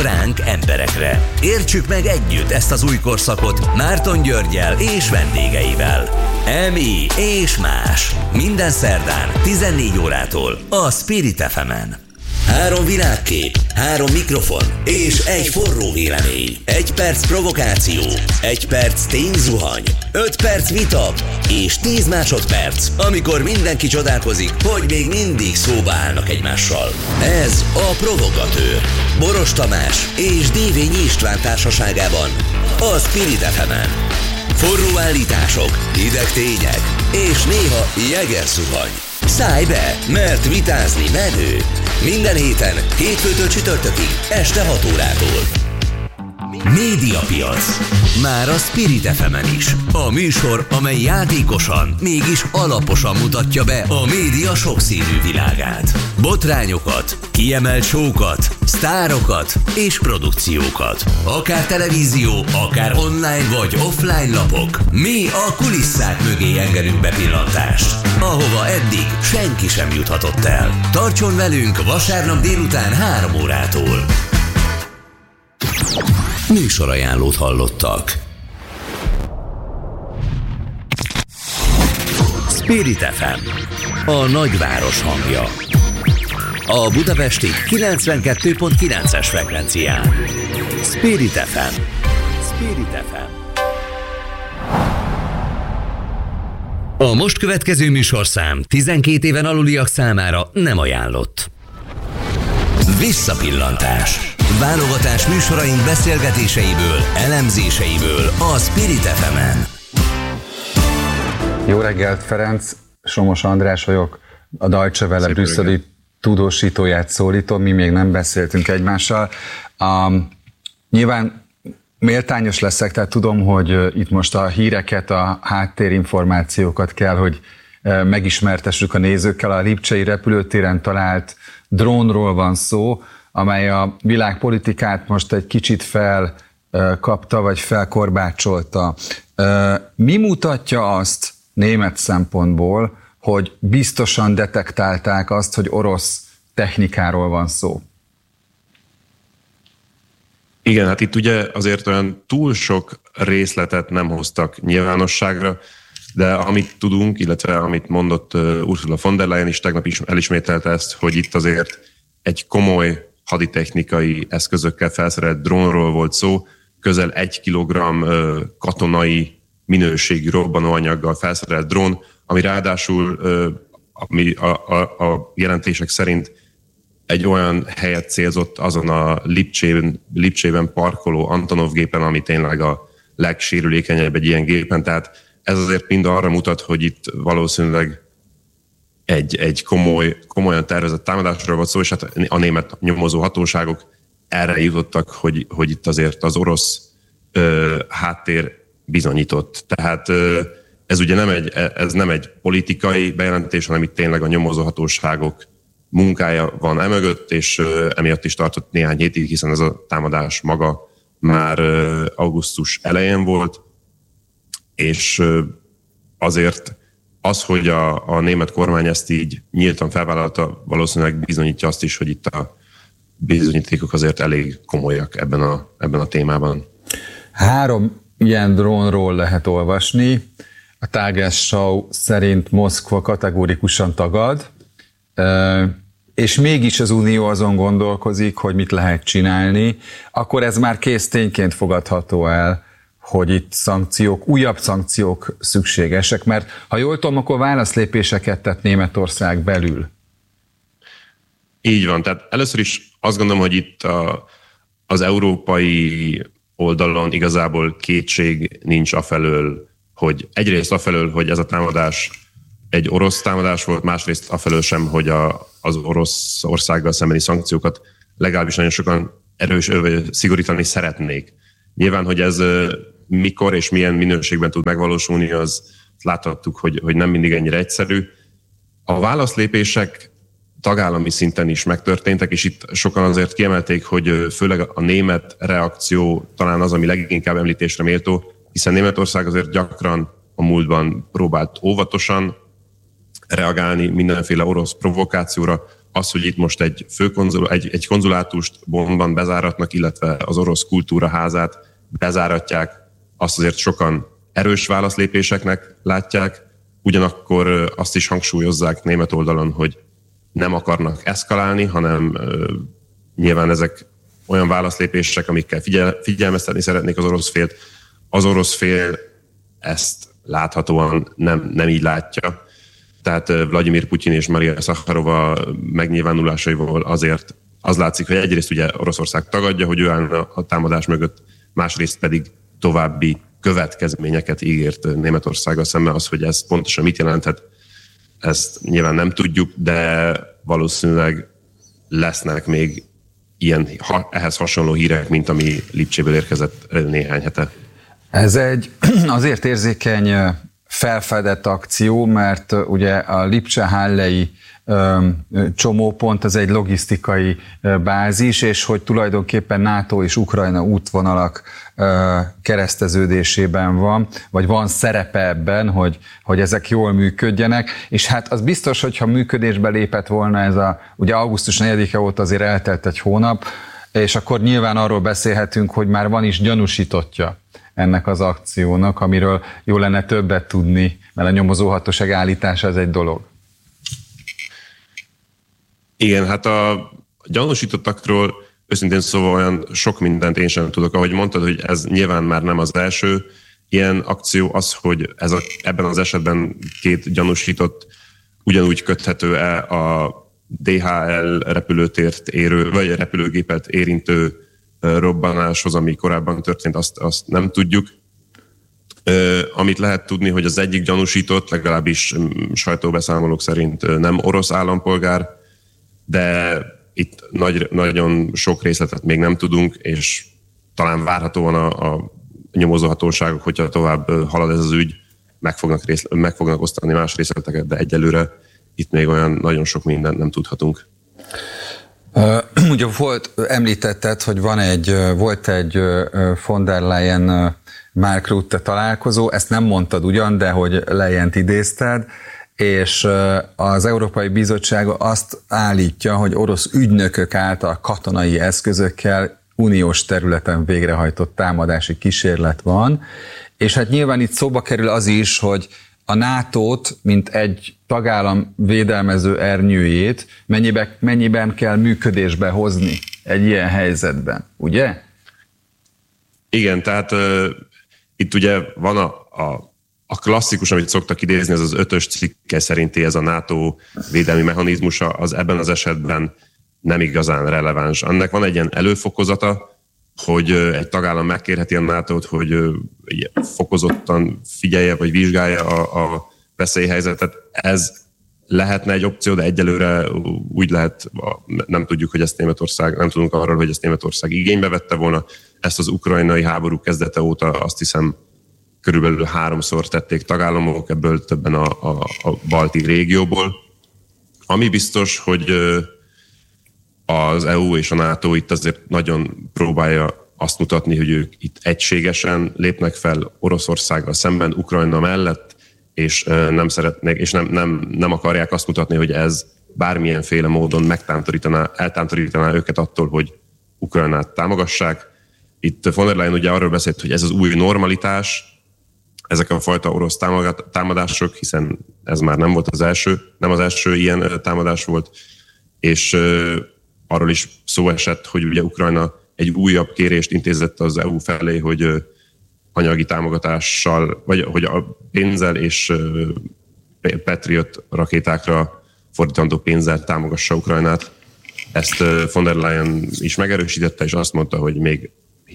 ránk, emberekre. Értsük meg együtt ezt az új korszakot Márton Györggyel és vendégeivel. EMI és más. Minden szerdán 14 órától a Spirit FM-en. 3 világkép, 3 mikrofon és egy forró vélemény. 1 perc provokáció, 1 perc tényzuhany, 5 perc vita és 10 másodperc, amikor mindenki csodálkozik, hogy még mindig szóba állnak egymással. Ez a Provogatőr. Boros Tamás és Dévényi István társaságában a Spirit FM-en. Forró állítások, hideg tények és néha jegerzuhany. Szállj be, mert vitázni menő. Minden héten, hétfőtől csütörtökig, este 6 órától. Médiapiac. Már a Spirit FM-en is. A műsor, amely játékosan, mégis alaposan mutatja be a média sokszínű világát. Botrányokat, kiemelt show-kat, sztárokat és produkciókat. Akár televízió, akár online vagy offline lapok. Mi a kulisszák mögé engedünk bepillantást, ahova eddig senki sem juthatott el. Tartson velünk vasárnap délután 3 órától. Műsorajánlót hallottak. Spirit FM, a nagyváros hangja. A budapesti 92.9-es frekvencián. Spirit FM. Spirit FM. A most következő műsorszám 12 éven aluliak számára nem ajánlott. Visszapillantás. Válogatás műsoraink beszélgetéseiből, elemzéseiből a Spirit FM-en. Jó reggelt, Ferenc! Somos András vagyok, a Deutsche Welle brüsszeli tudósítóját szólítom, mi még nem beszéltünk egymással. Nyilván méltányos leszek, tehát tudom, hogy itt most a híreket, a háttérinformációkat kell, hogy megismertessük a nézőkkel. A lipcsei repülőtéren talált drónról van szó, amely a világpolitikát most egy kicsit felkapta, vagy felkorbácsolta. Mi mutatja azt német szempontból, hogy biztosan detektálták azt, hogy orosz technikáról van szó? Igen, hát itt ugye azért olyan túl sok részletet nem hoztak nyilvánosságra, de amit tudunk, illetve amit mondott Ursula von der Leyen is tegnap is elismételte ezt, hogy itt azért egy komoly haditechnikai eszközökkel felszerelt drónról volt szó, közel 1 kilogramm katonai minőségű robbanóanyaggal felszerelt drón, ami ráadásul a jelentések szerint egy olyan helyet célzott azon a Lipcsében parkoló Antonov gépen, ami tényleg a legsérülékenyebb egy ilyen gépen, tehát ez azért mind arra mutat, hogy itt valószínűleg egy komolyan tervezett támadásról volt szó, és hát a német nyomozó hatóságok erre jutottak, hogy itt azért az orosz háttér bizonyított. Tehát ez ugye nem egy politikai bejelentés, hanem itt tényleg a nyomozó hatóságok munkája van emögött, és emiatt is tartott néhány hétig, hiszen ez a támadás maga már augusztus elején volt, és azért az, hogy a német kormány ezt így nyíltan felvállalta, valószínűleg bizonyítja azt is, hogy itt a bizonyítékok azért elég komolyak ebben a témában. 3 ilyen drónról lehet olvasni. A Tagesschau szerint Moszkva kategórikusan tagad, és mégis az Unió azon gondolkozik, hogy mit lehet csinálni, akkor ez már kész tényként fogadható el, hogy itt újabb szankciók szükségesek, mert ha jól tudom, akkor válaszlépéseket tett Németország belül. Így van, tehát először is azt gondolom, hogy itt az európai oldalon igazából kétség nincs afelől, hogy egyrészt afelől, hogy ez a támadás egy orosz támadás volt, másrészt afelől sem, hogy az Oroszországgal szembeni szankciókat legalábbis nagyon sokan szigorítani szeretnék. Nyilván, hogy ez mikor és milyen minőségben tud megvalósulni, az láthattuk, hogy nem mindig ennyire egyszerű. A válaszlépések tagállami szinten is megtörténtek, és itt sokan azért kiemelték, hogy főleg a német reakció talán az, ami leginkább említésre méltó, hiszen Németország azért gyakran a múltban próbált óvatosan reagálni mindenféle orosz provokációra, az, hogy itt most egy konzulátust Bonnban bezáratnak, illetve az orosz kultúraházát bezáratják, azt azért sokan erős válaszlépéseknek látják, ugyanakkor azt is hangsúlyozzák német oldalon, hogy nem akarnak eszkalálni, hanem nyilván ezek olyan válaszlépések, amikkel figyelmeztetni szeretnék az orosz félt. Az orosz fél ezt láthatóan nem így látja. Tehát Vladimir Putyin és Maria Szacharova megnyilvánulásaival azért az látszik, hogy egyrészt ugye Oroszország tagadja, hogy ő állna a támadás mögött, másrészt pedig további következményeket ígért Németországgal szemben. Az, hogy ez pontosan mit jelenthet, ezt nyilván nem tudjuk, de valószínűleg lesznek még ilyen ehhez hasonló hírek, mint ami Lipcséből érkezett néhány hete. Ez egy azért érzékeny felfedett akció, mert ugye a Lipcse-Hallei csomópont az egy logisztikai bázis, és hogy tulajdonképpen NATO és Ukrajna útvonalak kereszteződésében van, vagy van szerepe ebben, hogy ezek jól működjenek, és hát az biztos, hogyha működésbe lépett volna ez ugye augusztus 4-e óta azért eltelt egy hónap, és akkor nyilván arról beszélhetünk, hogy már van is gyanúsítottja ennek az akciónak, amiről jó lenne többet tudni, mert a nyomozóhatóság állítása ez egy dolog. Igen, hát a gyanúsítottakról őszintén szóval olyan sok mindent én sem tudok. Ahogy mondtad, hogy ez nyilván már nem az első ilyen akció, az, hogy ebben az esetben két gyanúsított ugyanúgy köthető-e a DHL repülőtért érő, vagy repülőgépet érintő robbanáshoz, ami korábban történt, azt nem tudjuk. Amit lehet tudni, hogy az egyik gyanúsított, legalábbis sajtóbeszámolók szerint nem orosz állampolgár, de itt nagyon sok részletet még nem tudunk, és talán várhatóan a nyomozóhatóságok, hogyha tovább halad ez az ügy, meg fognak osztani más részleteket, de egyelőre itt még olyan nagyon sok mindent nem tudhatunk. Ugye említetted, hogy volt egy von der Leyen Mark Rutte találkozó, ezt nem mondtad ugyan, de hogy Leyent idézted, és az Európai Bizottság azt állítja, hogy orosz ügynökök által katonai eszközökkel uniós területen végrehajtott támadási kísérlet van, és hát nyilván itt szóba kerül az is, hogy a NATO-t, mint egy tagállam védelmező ernyőjét mennyiben kell működésbe hozni egy ilyen helyzetben, ugye? Igen, tehát itt ugye van a klasszikus, amit szoktak idézni, ez az 5-ös cikke szerinti ez a NATO védelmi mechanizmusa, az ebben az esetben nem igazán releváns. Annak van egy ilyen előfokozata, hogy egy tagállam megkérheti a NATO-t, hogy fokozottan figyelje vagy vizsgálja a veszélyhelyzetet. Ez lehetne egy opció, de egyelőre úgy lehet, nem tudjuk, hogy ezt Németország, nem tudunk arról, hogy ezt Németország igénybe vette volna. Ezt az ukrajnai háború kezdete óta azt hiszem körülbelül 3-szor tették tagállamok, ebből többen a balti régióból. Ami biztos, hogy az EU és a NATO itt azért nagyon próbálja azt mutatni, hogy ők itt egységesen lépnek fel Oroszországgal szemben, Ukrajna mellett, és nem szeretnék, és nem akarják azt mutatni, hogy ez bármilyenféle módon eltántorítaná őket attól, hogy Ukrajnát támogassák. Itt von der Leyen ugye arról beszélt, hogy ez az új normalitás, ezek a fajta orosz támadások, hiszen ez már nem az első ilyen támadás volt, és arról is szó esett, hogy ugye Ukrajna egy újabb kérést intézett az EU felé, hogy anyagi támogatással, vagy hogy a pénzzel és Patriot rakétákra fordítandó pénzzel támogassa Ukrajnát. Ezt von der Leyen is megerősítette, és azt mondta, hogy még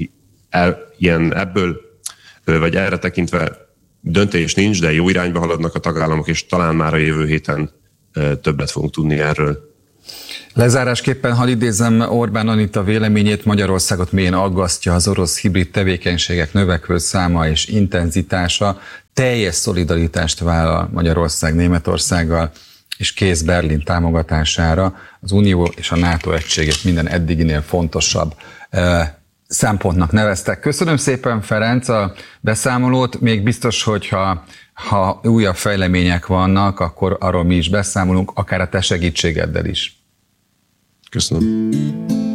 ebből, vagy erre tekintve döntés nincs, de jó irányba haladnak a tagállamok, és talán már a jövő héten többet fogunk tudni erről. Lezárásképpen hadd idézzem Orbán Anita véleményét, Magyarországot mélyen aggasztja az orosz hibrid tevékenységek növekvő száma és intenzitása. Teljes szolidaritást vállal Magyarország Németországgal, és kész Berlin támogatására. Az Unió és a NATO egységét minden eddiginél fontosabb szempontnak neveztek. Köszönöm szépen, Ferenc, a beszámolót. Még biztos, hogy ha újabb fejlemények vannak, akkor arról mi is beszámolunk, akár a te segítségeddel is. Köszönöm.